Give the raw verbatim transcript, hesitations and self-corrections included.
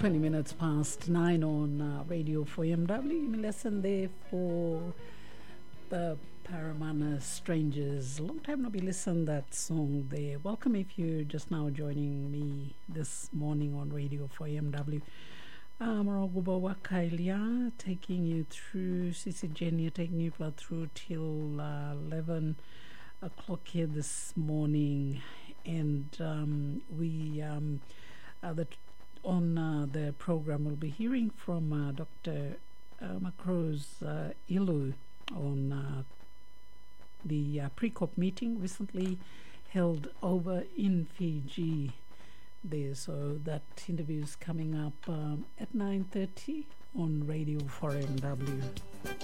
twenty minutes past nine on uh, Radio four M W. You listen there for the Paramana Strangers. Long time not be listened that song there. Welcome if you're just now joining me this morning on Radio four M W. Maraguba Wakailia taking you through, Sisi Jenny taking you through till uh, eleven o'clock here this morning. And um, we, um, uh, the, on uh, the program, we'll be hearing from uh, Doctor Uh, Macrose uh, Ilu on uh, the uh, pre-COP meeting recently held over in Fiji there. So that interview is coming up um, at nine thirty on Radio four M W.